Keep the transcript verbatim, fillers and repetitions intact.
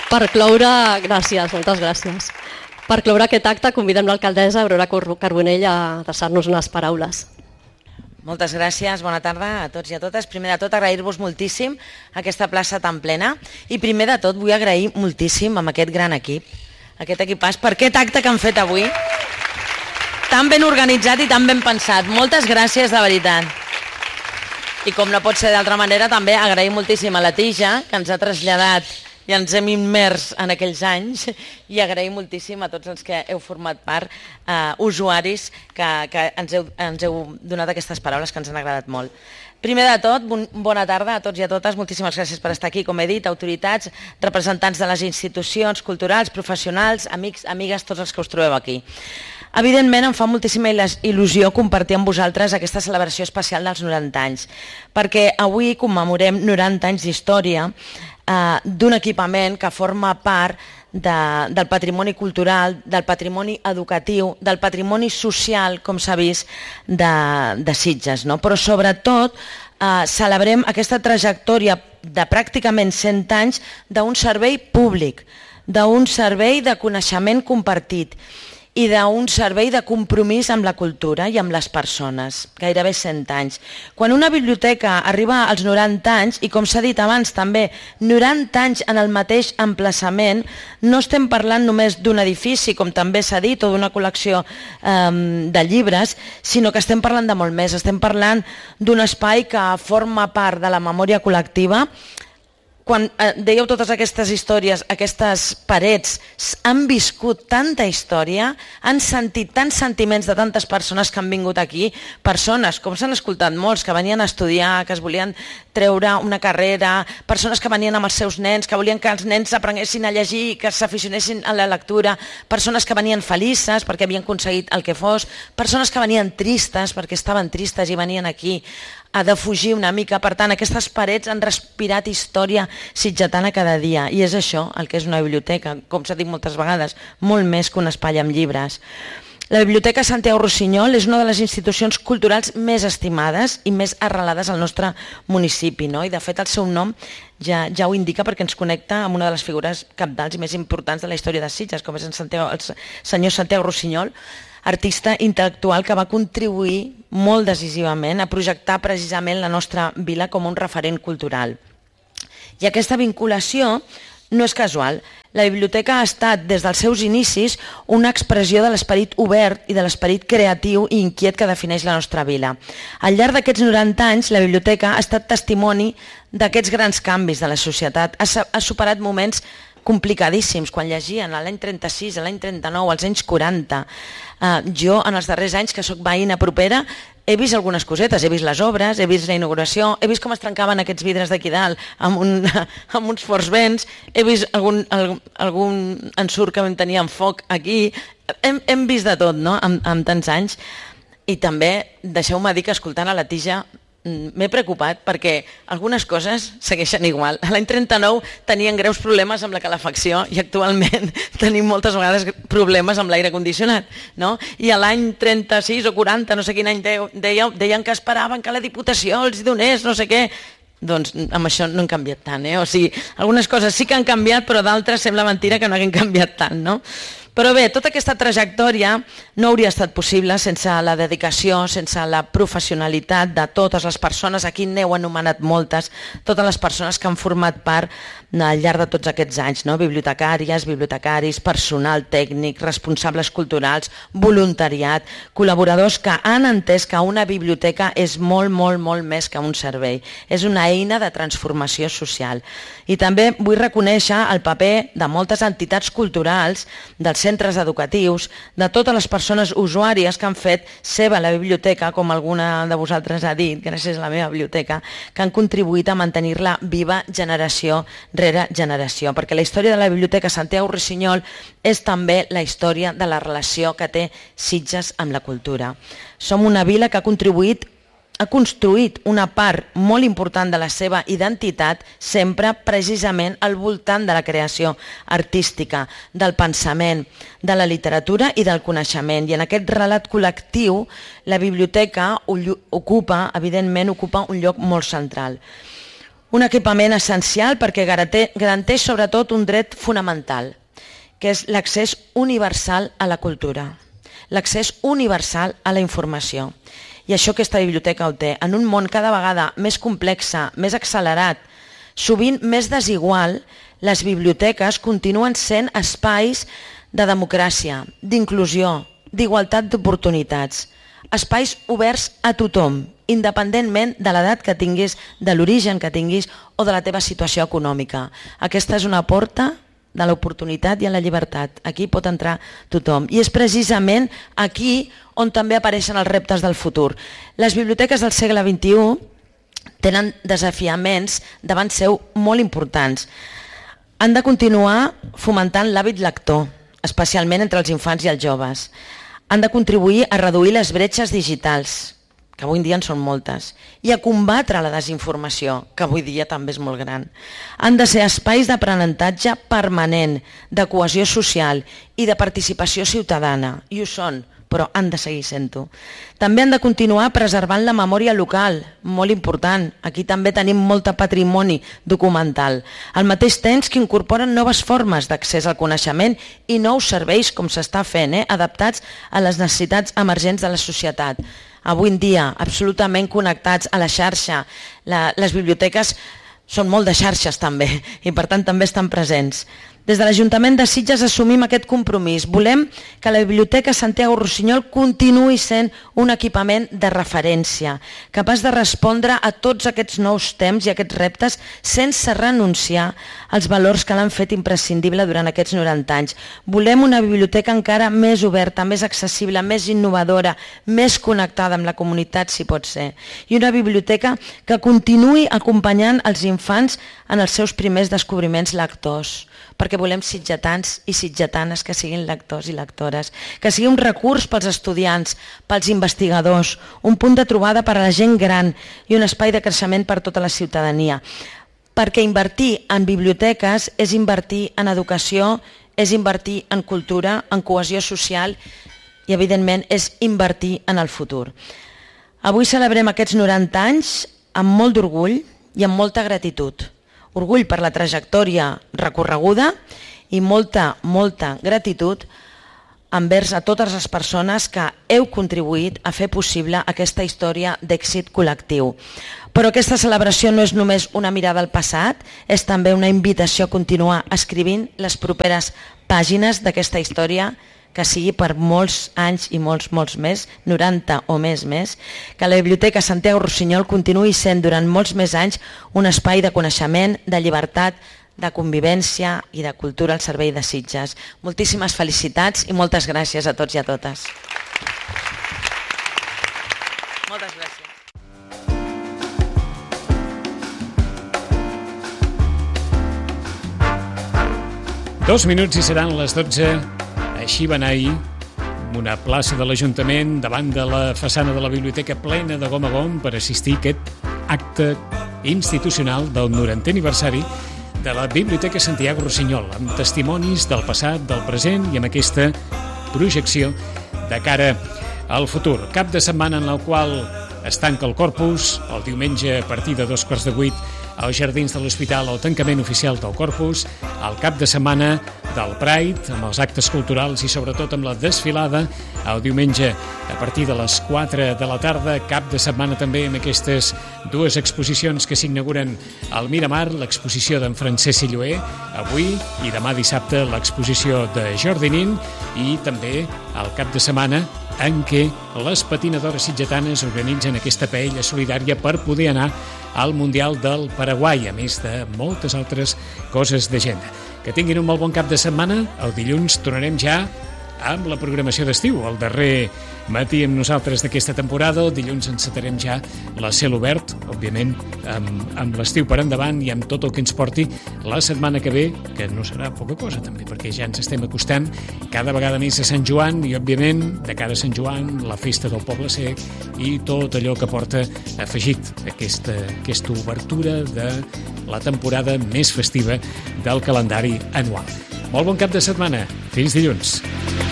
Per cloure, gràcies, moltes gràcies. Per cloure aquest acte convidem l'alcaldessa Aurora Carbonell a adreçar-nos unes paraules. Moltes gràcies, bona tarda a tots i a totes. Primer de tot, agrair-vos moltíssim aquesta plaça tan plena i primer de tot vull agrair moltíssim amb aquest gran equip, aquest equipàs, per aquest acte que han fet avui, tan ben organitzat i tan ben pensat. Moltes gràcies, de veritat. I com no pot ser d'altra manera, també agrair moltíssim a la Tija, que ens ha traslladat i ens hem immers en aquells anys, i agrair moltíssim a tots els que heu format part, eh, usuaris, que, que ens, heu, ens heu donat aquestes paraules que ens han agradat molt. Primer de tot, bon, bona tarda a tots i a totes, moltíssimes gràcies per estar aquí, com he dit, autoritats, representants de les institucions culturals, professionals, amics, amigues, tots els que us trobeu aquí. Evidentment em fa moltíssima il·lusió compartir amb vosaltres aquesta celebració especial dels noranta anys, perquè avui commemorem noranta anys d'història eh, d'un equipament que forma part de, del patrimoni cultural, del patrimoni educatiu, del patrimoni social, com s'ha vist, de, de Sitges, no? Però sobretot eh, celebrem aquesta trajectòria de pràcticament cent anys d'un servei públic, d'un servei de coneixement compartit, i d'un servei de compromís amb la cultura i amb les persones, gairebé cent anys. Quan una biblioteca arriba als noranta anys, i com s'ha dit abans també, noranta anys en el mateix emplaçament, no estem parlant només d'un edifici, com també s'ha dit, o d'una col·lecció eh, de llibres, sinó que estem parlant de molt més, estem parlant d'un espai que forma part de la memòria col·lectiva. Quan eh, dèieu totes aquestes històries, aquestes parets han viscut tanta història, han sentit tants sentiments de tantes persones que han vingut aquí, persones, com s'han escoltat molts, que venien a estudiar, que es volien treure una carrera, persones que venien amb els seus nens, que volien que els nens aprenguessin a llegir, que s'aficionessin a la lectura, persones que venien felices perquè havien aconseguit el que fos, persones que venien tristes perquè estaven tristes i venien aquí a defugir una mica. Per tant, aquestes parets han respirat història sitgetana cada dia, i és això el que és una biblioteca, com s'ha dit moltes vegades, molt més que un espai amb llibres. La Biblioteca Santiago Rossinyol és una de les institucions culturals més estimades i més arrelades al nostre municipi, no? I de fet el seu nom ja, ja ho indica, perquè ens connecta amb una de les figures cabdals i més importants de la història de Sitges, com és en Santiago, el senyor Santiago Rossinyol, artista intel·lectual que va contribuir molt decisivament a projectar precisament la nostra vila com un referent cultural. I aquesta vinculació no és casual. La biblioteca ha estat, des dels seus inicis, una expressió de l'esperit obert i de l'esperit creatiu i inquiet que defineix la nostra vila. Al llarg d'aquests noranta anys, la biblioteca ha estat testimoni d'aquests grans canvis de la societat, ha superat moments complicadíssims, quan llegien l'any trenta-sis, l'any trenta-nou, als anys quaranta. Uh, jo, en els darrers anys, que sóc veïna propera, he vist algunes cosetes, he vist les obres, he vist la inauguració, he vist com es trencaven aquests vidres d'aquí dalt amb, un, amb uns forts vents, he vist algun, algun, algun ensurt que vam tenir amb foc aquí, hem, hem vist de tot, no?, amb, amb tants anys. I també, deixeu-me dir que escoltant a la Tija, m'he preocupat perquè algunes coses segueixen igual. L'any trenta-nou tenien greus problemes amb la calefacció i actualment tenim moltes vegades problemes amb l'aire condicionat, no? I a l'any trenta-sis o quaranta, no sé quin any deien, deien que esperaven que la Diputació els donés no sé què. Doncs amb això no han canviat tant, eh? O sigui, algunes coses sí que han canviat, però d'altres sembla mentira que no hagin canviat tant, no? Però bé, tota aquesta trajectòria no hauria estat possible sense la dedicació, sense la professionalitat de totes les persones, aquí n'heu anomenat moltes, totes les persones que han format part al llarg de tots aquests anys, no? Bibliotecàries, bibliotecaris, personal tècnic, responsables culturals, voluntariat, col·laboradors que han entès que una biblioteca és molt, molt, molt més que un servei. És una eina de transformació social. I també vull reconèixer el paper de moltes entitats culturals, dels centres educatius, de totes les persones usuàries que han fet seva la biblioteca, com alguna de vosaltres ha dit, gràcies a la meva biblioteca, que han contribuït a mantenir-la viva generació rere generació, perquè la història de la Biblioteca Santiago Rossinyol és també la història de la relació que té Sitges amb la cultura. Som una vila que ha contribuït ha construït una part molt important de la seva identitat sempre precisament al voltant de la creació artística, del pensament, de la literatura i del coneixement. I en aquest relat col·lectiu la biblioteca ocupa, evidentment, ocupa un lloc molt central. Un equipament essencial perquè garanteix sobretot un dret fonamental, que és l'accés universal a la cultura, l'accés universal a la informació. I això aquesta biblioteca ho té. En un món cada vegada més complex, més accelerat, sovint més desigual, les biblioteques continuen sent espais de democràcia, d'inclusió, d'igualtat d'oportunitats, espais oberts a tothom, independentment de l'edat que tinguis, de l'origen que tinguis o de la teva situació econòmica. Aquesta és una porta de l'oportunitat i a la llibertat. Aquí pot entrar tothom. I és precisament aquí on també apareixen els reptes del futur. Les biblioteques del segle vint-i-u tenen desafiaments davant seu molt importants. Han de continuar fomentant l'hàbit lector, especialment entre els infants i els joves. Han de contribuir a reduir les bretxes digitals, que avui en dia en són moltes, i a combatre la desinformació, que avui dia també és molt gran. Han de ser espais d'aprenentatge permanent, de cohesió social i de participació ciutadana, i ho són, però han de seguir sent-ho. També han de continuar preservant la memòria local, molt important. Aquí també tenim molt patrimoni documental. Al mateix temps que incorporen noves formes d'accés al coneixement i nous serveis, com s'està fent, eh? adaptats a les necessitats emergents de la societat. Avui en dia, absolutament connectats a la xarxa. La, les biblioteques són molt de xarxes també i per tant també estan presents. Des de l'Ajuntament de Sitges assumim aquest compromís. Volem que la Biblioteca Santiago Rossinyol continuï sent un equipament de referència, capaç de respondre a tots aquests nous temps i aquests reptes sense renunciar als valors que l'han fet imprescindible durant aquests noranta anys. Volem una biblioteca encara més oberta, més accessible, més innovadora, més connectada amb la comunitat, si pot ser. I una biblioteca que continuï acompanyant els infants en els seus primers descobriments lectors, perquè volem sitgetans i sitgetanes que siguin lectors i lectores, que sigui un recurs pels estudiants, pels investigadors, un punt de trobada per a la gent gran i un espai de creixement per tota la ciutadania. Perquè invertir en biblioteques és invertir en educació, és invertir en cultura, en cohesió social i, evidentment, és invertir en el futur. Avui celebrem aquests noranta anys amb molt d'orgull i amb molta gratitud. Orgull per la trajectòria recorreguda i molta, molta gratitud envers a totes les persones que heu contribuït a fer possible aquesta història d'èxit col·lectiu. Però aquesta celebració no és només una mirada al passat, és també una invitació a continuar escrivint les properes pàgines d'aquesta història que sigui per molts anys i molts, molts més, noranta o més més, que la Biblioteca Santiago Rossinyol continuï sent durant molts més anys un espai de coneixement, de llibertat, de convivència i de cultura al servei de Sitges. Moltíssimes felicitats i moltes gràcies a tots i a totes. Moltes gràcies. Dos minuts i seran les dotze. Així va anar ahir, una plaça de l'Ajuntament davant de la façana de la biblioteca plena de gom a gom per assistir a aquest acte institucional del norantè aniversari de la Biblioteca Santiago Rossinyol, amb testimonis del passat, del present i amb aquesta projecció de cara al futur. Cap de setmana en el qual es tanca el Corpus, el diumenge a partir de dos quarts de vuit als Jardins de l'Hospital, el tancament oficial del Corpus, el cap de setmana del Pride, amb els actes culturals i sobretot amb la desfilada, el diumenge a partir de les quatre de la tarda, cap de setmana també amb aquestes dues exposicions que s'inauguren al Miramar, l'exposició d'en Francesc Silloé, avui i demà dissabte l'exposició de Jordi Nin i també el cap de setmana en què les patinadores sitgetanes organitzen aquesta paella solidària per poder anar al Mundial del Paraguai, a més de moltes altres coses d'agenda. Que tinguin un molt bon cap de setmana. El dilluns tornarem ja amb la programació d'estiu, el darrer matí amb nosaltres d'aquesta temporada. El dilluns encetarem ja la Cel Obert, òbviament amb, amb l'estiu per endavant i amb tot el que ens porti la setmana que ve, que no serà poca cosa també, perquè ja ens estem acostant cada vegada més a Sant Joan i òbviament de cara a Sant Joan la festa del Poble Sec i tot allò que porta afegit aquesta, aquesta obertura de la temporada més festiva del calendari anual. Molt bon cap de setmana. Fins dilluns.